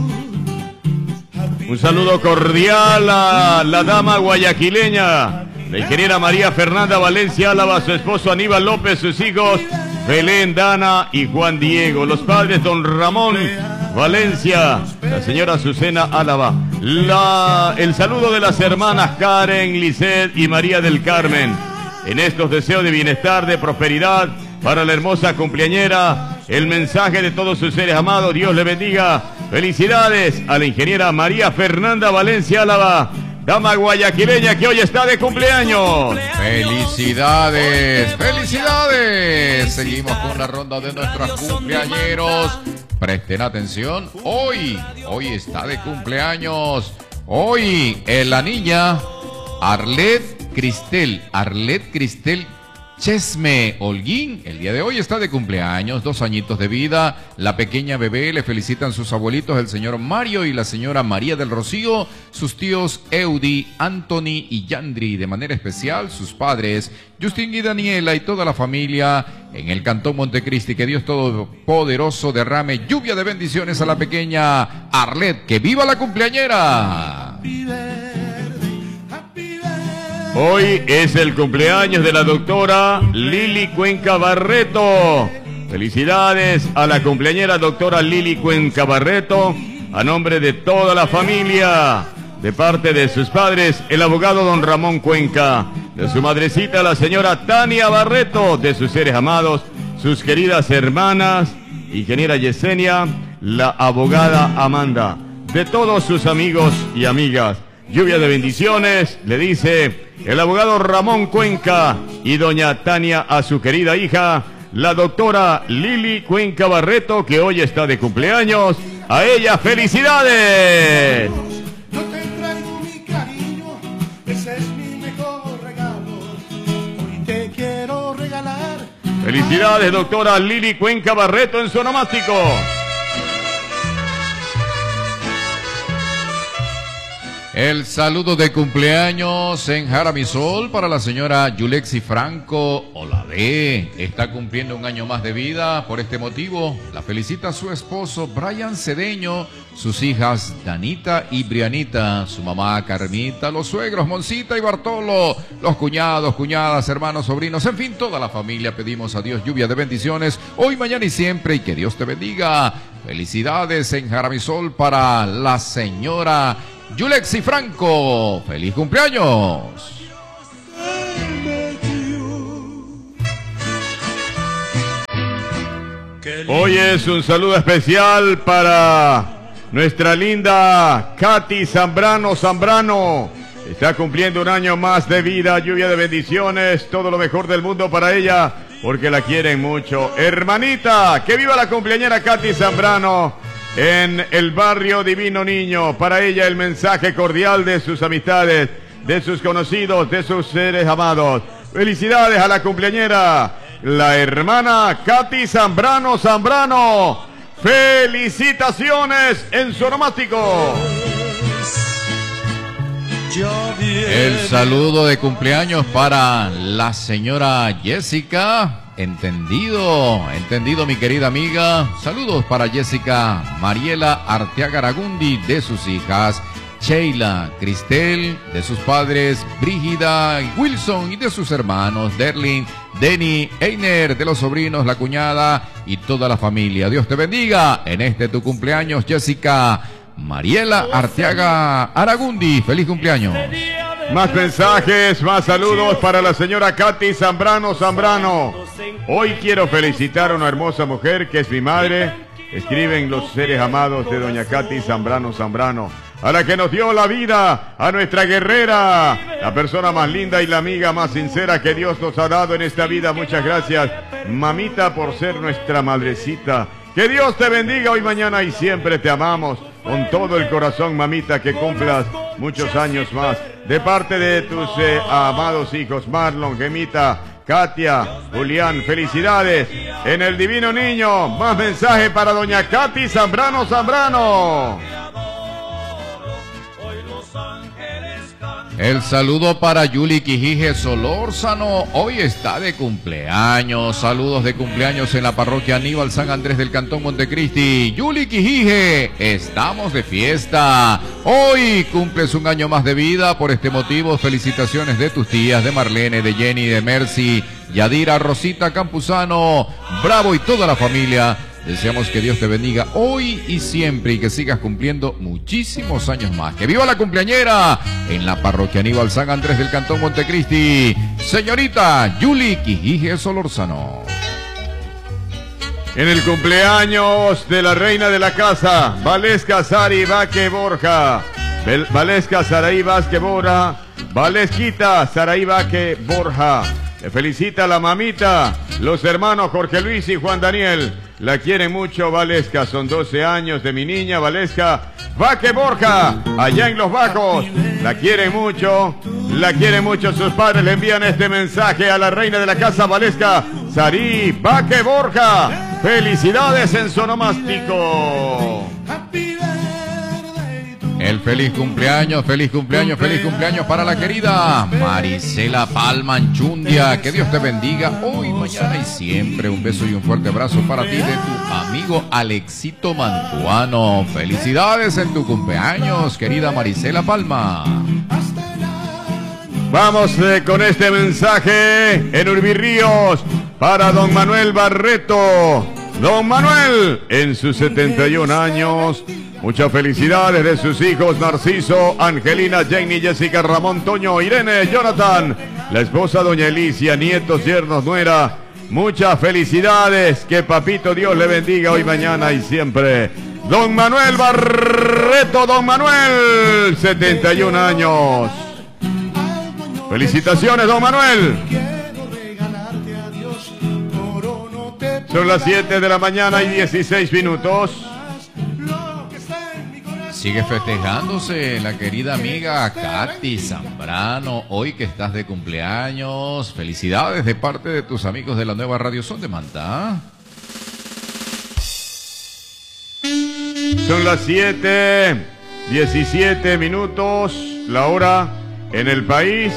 Un saludo cordial a la dama guayaquileña, la ingeniera María Fernanda Valencia Álava, su esposo Aníbal López, sus hijos Belén, Dana y Juan Diego, los padres don Ramón Valencia, la señora Azucena Álava, el saludo de las hermanas Karen, Lisset y María del Carmen. En estos deseos de bienestar, de prosperidad para la hermosa cumpleañera, el mensaje de todos sus seres amados, Dios le bendiga. Felicidades a la ingeniera María Fernanda Valencia Álava, dama guayaquileña que hoy está de cumpleaños. ¡Felicidades! ¡Felicidades! Seguimos con la ronda de nuestros cumpleañeros. Presten atención, hoy está de cumpleaños. Hoy la niña Arlet Cristel Chesme Holguín, el día de hoy está de cumpleaños, 2 añitos de vida. La pequeña bebé le felicitan sus abuelitos, el señor Mario y la señora María del Rocío, sus tíos Eudi, Anthony y Yandri, de manera especial sus padres Justin y Daniela y toda la familia en el Cantón Montecristi. Que Dios Todopoderoso derrame lluvia de bendiciones a la pequeña Arlet. ¡Que viva la cumpleañera! Hoy es el cumpleaños de la doctora Lili Cuenca Barreto. Felicidades a la cumpleañera doctora Lili Cuenca Barreto, a nombre de toda la familia, de parte de sus padres, el abogado don Ramón Cuenca, de su madrecita la señora Tania Barreto, de sus seres amados, sus queridas hermanas, ingeniera Yesenia, la abogada Amanda, de todos sus amigos y amigas. Lluvia de bendiciones, le dice el abogado Ramón Cuenca y doña Tania a su querida hija, la doctora Lili Cuenca Barreto, que hoy está de cumpleaños. A ella, ¡felicidades! Yo te traigo mi cariño, ese es mi mejor regalo. Hoy te quiero regalar. Felicidades, doctora Lili Cuenca Barreto, en su onomástico. El saludo de cumpleaños en Jaramisol para la señora Yulexi Franco Olavé. Está cumpliendo un año más de vida. Por este motivo, la felicita su esposo Brian Cedeño, sus hijas Danita y Brianita, su mamá Carmita, los suegros Moncita y Bartolo, los cuñados, cuñadas, hermanos, sobrinos, en fin, toda la familia. Pedimos a Dios lluvia de bendiciones hoy, mañana y siempre, y que Dios te bendiga. Felicidades en Jaramisol para la señora Yulexi Franco. ¡Feliz cumpleaños! Hoy es un saludo especial para nuestra linda Katy Zambrano. Está cumpliendo un año más de vida, lluvia de bendiciones, todo lo mejor del mundo para ella, porque la quieren mucho. Hermanita, que viva la cumpleañera Katy Zambrano en el barrio Divino Niño. Para ella el mensaje cordial de sus amistades, de sus conocidos, de sus seres amados. Felicidades a la cumpleañera, la hermana Katy Zambrano. Felicitaciones en su onomástico. El saludo de cumpleaños para la señora Jessica. Entendido mi querida amiga. Saludos para Jessica Mariela Arteaga Aragundi, de sus hijas Sheila, Cristel, de sus padres Brígida y Wilson, y de sus hermanos Derlin, Denny, Einer, de los sobrinos, la cuñada y toda la familia. Dios te bendiga en este tu cumpleaños, Jessica Mariela Arteaga Aragundi. Feliz cumpleaños. Más mensajes, más saludos para la señora Katy Zambrano. Hoy quiero felicitar a una hermosa mujer que es mi madre. Escriben los seres amados de doña Katy Zambrano, a la que nos dio la vida, a nuestra guerrera, la persona más linda y la amiga más sincera que Dios nos ha dado en esta vida. Muchas gracias, mamita, por ser nuestra madrecita. Que Dios te bendiga hoy, mañana y siempre. Te amamos con todo el corazón, mamita, que cumplas muchos años más. De parte de tus amados hijos, Marlon, Gemita, Katia, Julián, felicidades en el Divino Niño. Más mensaje para doña Katy Zambrano. El saludo para Yuli Quijije Solórzano, hoy está de cumpleaños. Saludos de cumpleaños en la parroquia Aníbal San Andrés del Cantón Montecristi. Yuli Quijije, estamos de fiesta. Hoy cumples un año más de vida. Por este motivo, felicitaciones de tus tías, de Marlene, de Jenny, de Mercy, Yadira, Rosita Campuzano, Bravo y toda la familia. Deseamos que Dios te bendiga hoy y siempre, y que sigas cumpliendo muchísimos años más. ¡Que viva la cumpleañera en la parroquia Aníbal San Andrés del Cantón Montecristi, señorita Yuli Quijije Solórzano! En el cumpleaños de la reina de la casa, Valesca Sari Vaque Borja. Valesca Saraí Vázquez Borja. Valesquita Saraí Vaque Borja. Le felicita la mamita, los hermanos Jorge Luis y Juan Daniel. La quieren mucho, Valesca. Son 12 años de mi niña, Valesca Vaque Borja, allá en Los Bajos. La quieren mucho sus padres. Le envían este mensaje a la reina de la casa, Valesca Sari Vaque Borja. Felicidades en su onomástico. El feliz cumpleaños para la querida Marisela Palma Anchundia. Que Dios te bendiga hoy, mañana y siempre. Un beso y un fuerte abrazo para ti de tu amigo Alexito Mantuano. Felicidades en tu cumpleaños, querida Marisela Palma. Vamos con este mensaje en Urbirríos para don Manuel Barreto. Don Manuel, en sus 71 años, muchas felicidades de sus hijos Narciso, Angelina, Jenny, Jessica, Ramón, Toño, Irene, Jonathan, la esposa doña Elicia, nietos, yernos, nuera. Muchas felicidades, que papito Dios le bendiga hoy, mañana y siempre. Don Manuel Barreto, don Manuel, 71 años. Felicitaciones, don Manuel. Son las 7 de la mañana y 16 minutos. Sigue festejándose la querida amiga Katy Zambrano, hoy que estás de cumpleaños. Felicidades de parte de tus amigos de la nueva Radio Son de Manta. Son las 7 17 minutos, la hora en el país.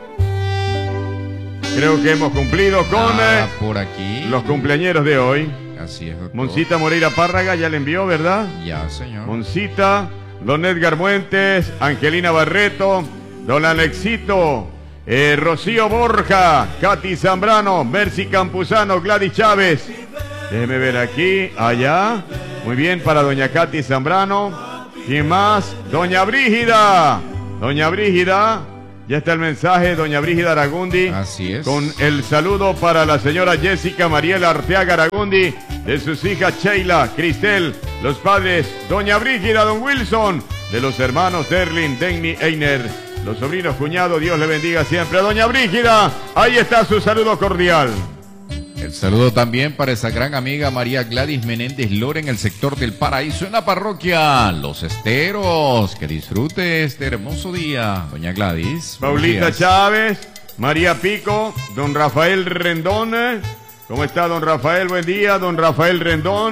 Creo que hemos cumplido con por aquí los cumpleañeros de hoy. Así es, doctor. Moncita Moreira Párraga ya le envió, ¿verdad? Ya, señor. Moncita, don Edgar Muentes, Angelina Barreto, don Alexito, Rocío Borja, Katy Zambrano, Mercy Campuzano, Gladys Chávez. Déjeme ver aquí, allá. Muy bien, para doña Katy Zambrano. ¿Quién más? Doña Brígida. Doña Brígida. Ya está el mensaje, doña Brígida Aragundi. Así es. Con el saludo para la señora Jessica Mariela Arteaga Aragundi, de sus hijas Sheila, Cristel, los padres, doña Brígida, don Wilson, de los hermanos Derlin, Denny, Einer, los sobrinos, cuñados, Dios le bendiga siempre a doña Brígida. Ahí está su saludo cordial. El saludo también para esa gran amiga María Gladys Menéndez Lora en el sector del Paraíso, en la parroquia Los Esteros. Que disfrute este hermoso día, doña Gladys. Paulita Chávez, María Pico, don Rafael Rendón. ¿Cómo está, don Rafael? Buen día, don Rafael Rendón.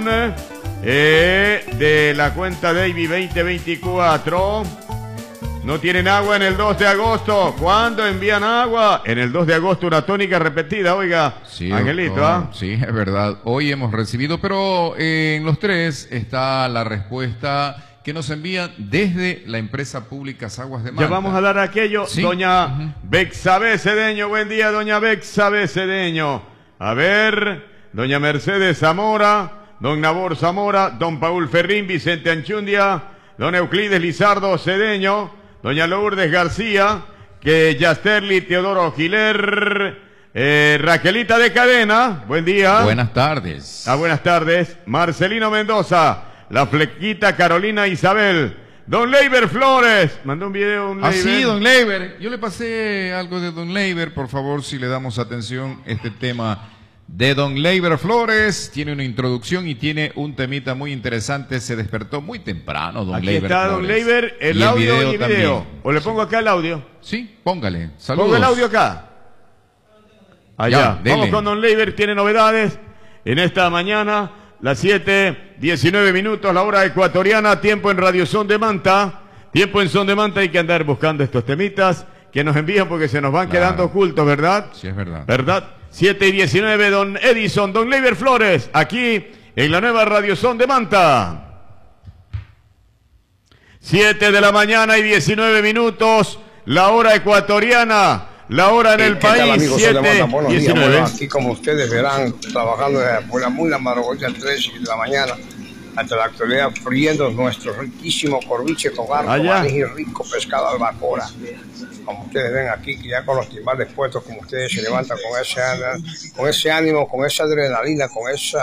De la cuenta Davy 2024. No tienen agua en el 2 de agosto. ¿Cuándo envían agua? En el 2 de agosto una tónica repetida, oiga. Sí, Angelito, ¿ah? Sí, es verdad. Hoy hemos recibido, pero en los tres está la respuesta que nos envían desde la empresa pública Aguas de Manta. Ya vamos a dar aquello. ¿Sí? Doña Bexabe Cedeño, buen día, doña Bexabe Cedeño. A ver, doña Mercedes Zamora, don Nabor Zamora, don Paul Ferrín, Vicente Anchundia, don Euclides Lizardo Cedeño, doña Lourdes García, que Yasterli Teodoro Giler, Raquelita de Cadena, buen día. Buenas tardes. Buenas tardes. Marcelino Mendoza, la Flequita Carolina Isabel, don Leiber Flores, mandó un video, don Leiber. Sí, don Leiber. Yo le pasé algo de don Leiber, por favor, si le damos atención, este tema de don Leiber Flores. Tiene una introducción y tiene un temita muy interesante. Se despertó muy temprano, don Leiber. Aquí está Flores. don Leiber, el y audio y también. video. ¿O le pongo acá el audio? Sí, póngale. Saludos. Pongo el audio acá. Allá. Ya, vamos con don Leiber, tiene novedades en esta mañana, las 7:19 minutos, la hora ecuatoriana, tiempo en Radio Son de Manta. Tiempo en Son de Manta, hay que andar buscando estos temitas que nos envían porque se nos van quedando ocultos, ¿verdad? Sí, es verdad. ¿Verdad? 7:19, don Edison, don Leiber Flores, aquí en la nueva Radio Son de Manta. 7 de la mañana y 19 minutos, la hora ecuatoriana, la hora en el país, 7:19. Bueno, aquí como ustedes verán, trabajando por la muy la madrugada, 3 de la mañana, hasta la actualidad, friendo nuestro riquísimo corviche con arco, maíz y rico pescado albacora. Como ustedes ven aquí, que ya con los timbales puestos, como ustedes se levantan con ese ánimo, con esa adrenalina, con ese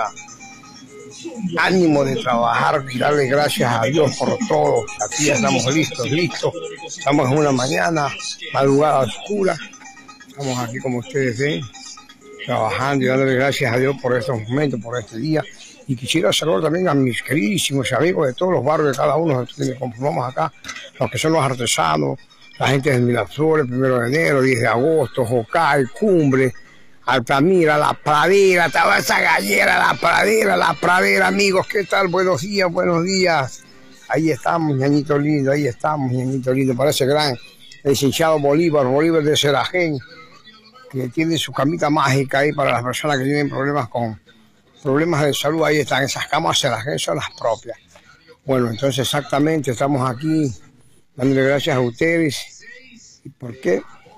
ánimo de trabajar y darle gracias a Dios por todo. Aquí ya estamos listos. Estamos en una mañana, madrugada oscura. Estamos aquí, como ustedes ven, trabajando y dándole gracias a Dios por estos momentos, por este día. Y quisiera saludar también a mis queridísimos amigos de todos los barrios de cada uno que nos conformamos acá, los que son los artesanos, la gente de Miraflores, 1 de enero, 10 de agosto, Jocay, Cumbre, Altamira, La Pradera, toda esa gallera, La Pradera, amigos, ¿qué tal? Buenos días. Ahí estamos, ñañito lindo, parece gran licenciado Bolívar de Cerajén, que tiene su camita mágica ahí para las personas que tienen problemas de salud. Ahí están, esas camas Cerajén son las propias. Bueno, entonces exactamente estamos aquí dándole gracias a ustedes. ¿Y por qué?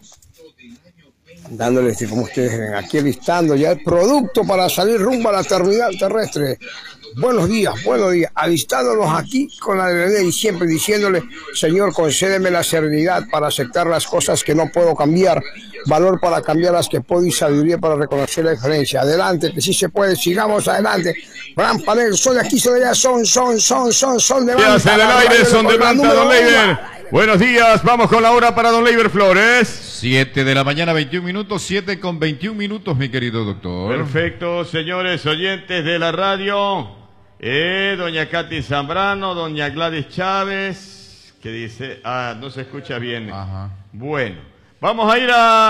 Dándoles, como ustedes ven, aquí listando ya el producto para salir rumbo a la terminal terrestre. Buenos días, alistándonos aquí con la alegría y siempre diciéndole: Señor, concédeme la serenidad para aceptar las cosas que no puedo cambiar, valor para cambiar las que puedo y sabiduría para reconocer la diferencia. Adelante, que sí se puede, sigamos adelante. Gran panel, son de aquí, son de allá, son de Manta. Ya se del aire, son de Manta, don Leiber. Buenos días, vamos con la hora para don Leiber Flores. 7 de la mañana, 21 minutos, 7:21, mi querido doctor. Perfecto, señores oyentes de la radio. Doña Katy Zambrano, doña Gladys Chávez, que dice, no se escucha bien. Ajá. Bueno, vamos a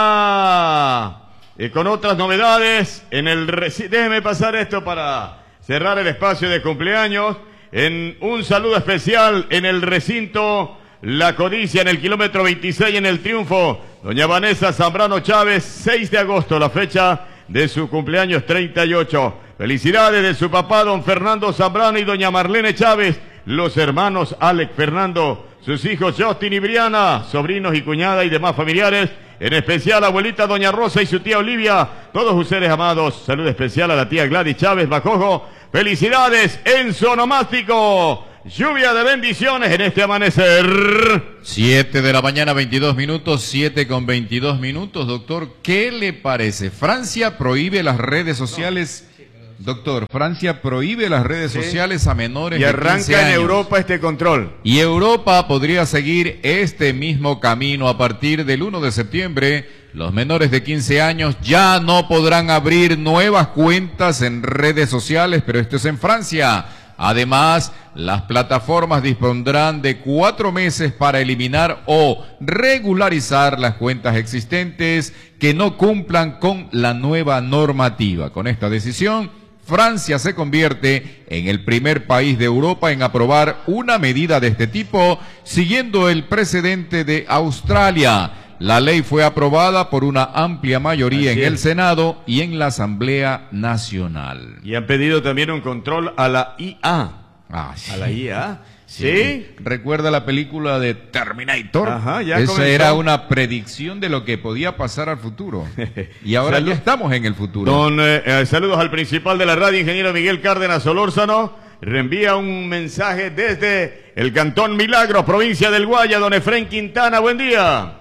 ir con otras novedades. Déjeme pasar esto para cerrar el espacio de cumpleaños. En un saludo especial en el recinto La Codicia, en el kilómetro 26, en el Triunfo. Doña Vanessa Zambrano Chávez, 6 de agosto, la fecha de su cumpleaños 38. Felicidades de su papá, don Fernando Zambrano, y doña Marlene Chávez, los hermanos Alex Fernando, sus hijos Justin y Briana, sobrinos y cuñada y demás familiares, en especial abuelita doña Rosa y su tía Olivia, todos ustedes amados. Saludo especial a la tía Gladys Chávez Bacojo. Felicidades en su onomástico. Lluvia de bendiciones en este amanecer. 7 de la mañana, 22 minutos, 7 con 22 minutos. Doctor, ¿qué le parece? Francia prohíbe las redes sociales. Doctor, Francia prohíbe las redes sociales a menores de 15 años. Y arranca en Europa este control. Y Europa podría seguir este mismo camino. A partir del 1 de septiembre, los menores de 15 años ya no podrán abrir nuevas cuentas en redes sociales, pero esto es en Francia. Además, las plataformas dispondrán de 4 meses para eliminar o regularizar las cuentas existentes que no cumplan con la nueva normativa. Con esta decisión, Francia se convierte en el primer país de Europa en aprobar una medida de este tipo, siguiendo el precedente de Australia. La ley fue aprobada por una amplia mayoría en el Senado y en la Asamblea Nacional. Y han pedido también un control a la IA. Sí. ¿A la IA? ¿Sí? ¿Recuerda la película de Terminator? Ajá, ya Esa comenzó. era una predicción de lo que podía pasar al futuro. Y ahora ya estamos en el futuro. Saludos al principal de la radio, ingeniero Miguel Cárdenas Solórzano. Reenvía un mensaje desde el Cantón Milagros, provincia del Guaya, don Efrén Quintana. Buen día.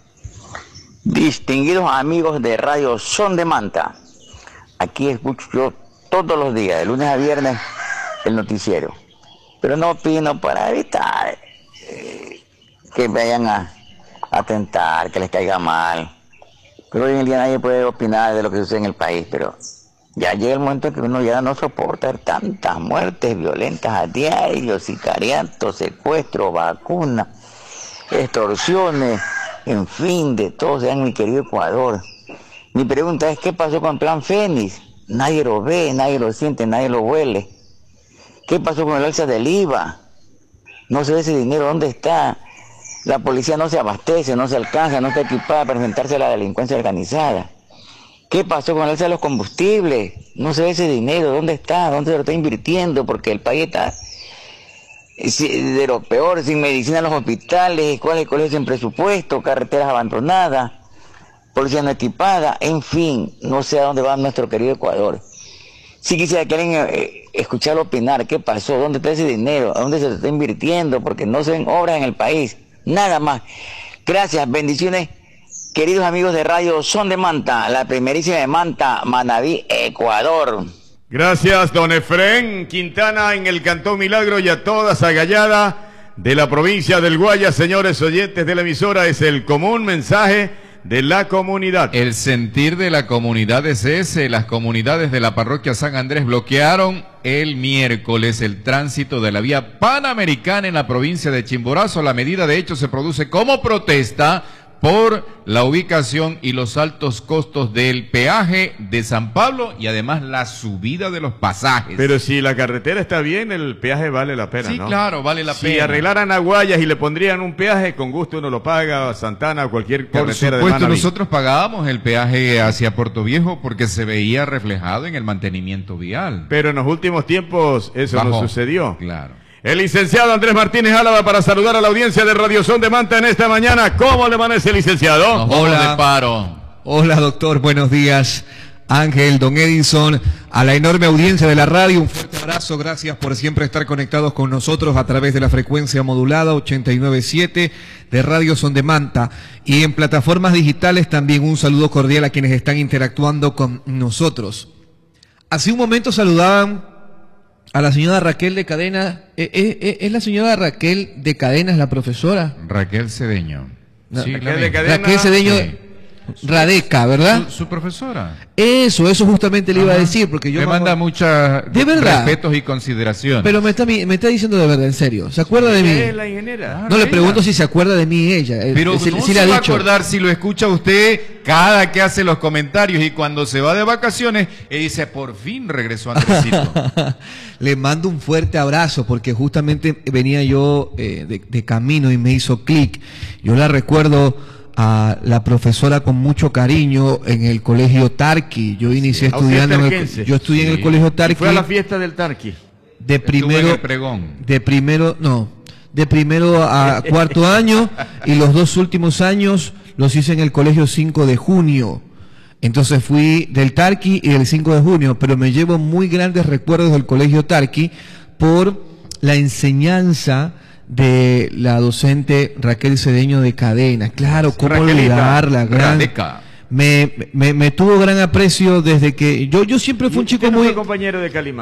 Distinguidos amigos de Radio Son de Manta, aquí escucho yo todos los días, de lunes a viernes, el noticiero. Pero no opino para evitar que vayan a atentar, que les caiga mal. Pero hoy en día nadie puede opinar de lo que sucede en el país, pero ya llega el momento en que uno ya no soporta tantas muertes violentas a diario, sicariatos, secuestros, vacunas, extorsiones, en fin, de todo se da en mi querido Ecuador. Mi pregunta es, ¿qué pasó con el Plan Fénix? Nadie lo ve, nadie lo siente, nadie lo huele. ¿Qué pasó con el alza del IVA? No se ve ese dinero, ¿dónde está? La policía no se abastece, no se alcanza, no está equipada para enfrentarse a la delincuencia organizada. ¿Qué pasó con el alza de los combustibles? No se ve ese dinero, ¿dónde está? ¿Dónde se lo está invirtiendo? Porque el país está de lo peor, sin medicina en los hospitales, escuelas y colegios sin presupuesto, carreteras abandonadas, policía no equipada, en fin, no sé a dónde va nuestro querido Ecuador. Si quisiera que alguien escucharlo opinar, ¿qué pasó? ¿Dónde está ese dinero? ¿A dónde se está invirtiendo? Porque no se ven obras en el país, nada más. Gracias, bendiciones, queridos amigos de Radio Son de Manta, la primerísima de Manta, Manabí, Ecuador. Gracias, don Efrén Quintana, en el Cantón Milagro, y a toda esa gallada de la provincia del Guaya, señores oyentes de la emisora. Es el común mensaje de la comunidad. El sentir de la comunidad es ese. Las comunidades de la parroquia San Andrés bloquearon el miércoles el tránsito de la vía panamericana en la provincia de Chimborazo. La medida de hecho se produce como protesta por la ubicación y los altos costos del peaje de San Pablo y además la subida de los pasajes. Pero si la carretera está bien, el peaje vale la pena, sí, ¿no? Sí, claro, vale la pena. Si arreglaran Aguayas y le pondrían un peaje, con gusto uno lo paga, Santana o cualquier carretera de Manaví. Por supuesto, nosotros pagábamos el peaje hacia Puerto Viejo porque se veía reflejado en el mantenimiento vial. Pero en los últimos tiempos eso no sucedió. Claro. El licenciado Andrés Martínez Álava para saludar a la audiencia de Radio Son de Manta en esta mañana. ¿Cómo le amanece, licenciado? Hola, de paro. Hola, doctor, buenos días. Ángel, don Edison, a la enorme audiencia de la radio, un fuerte abrazo, gracias por siempre estar conectados con nosotros a través de la frecuencia modulada 89.7 de Radio Son de Manta, y en plataformas digitales también un saludo cordial a quienes están interactuando con nosotros. Hace un momento saludaban a la señora Raquel de Cadenas. ¿Es la señora Raquel de Cadenas la profesora? Raquel Cedeño. No, sí, Raquel Cedeño. Sí. Radeca, ¿verdad? Su profesora. Eso justamente le iba a decir, porque yo... Le manda muchos respetos y consideraciones. Pero me está diciendo de verdad, en serio. ¿Se acuerda de mí? Es la ingeniera. No, le pregunto si se acuerda de mí ella. Pero sí, no sí se le va ha a dicho. acordar si lo escucha usted cada que hace los comentarios y cuando se va de vacaciones y dice, por fin regresó Andresito. Le mando un fuerte abrazo porque justamente venía yo de camino y me hizo clic. Yo la recuerdo a la profesora con mucho cariño en el colegio Tarqui. Yo inicié estudiando yo estudié en el colegio Tarqui. Fue a la fiesta del Tarqui. De primero a cuarto año y los 2 últimos años los hice en el colegio 5 de junio. Entonces fui del Tarqui y del 5 de junio, pero me llevo muy grandes recuerdos del colegio Tarqui por la enseñanza de la docente Raquel Cedeño de Cadena. Claro, cómo olvidarla, me tuvo gran aprecio desde que yo siempre fui un chico muy compañero de Calima.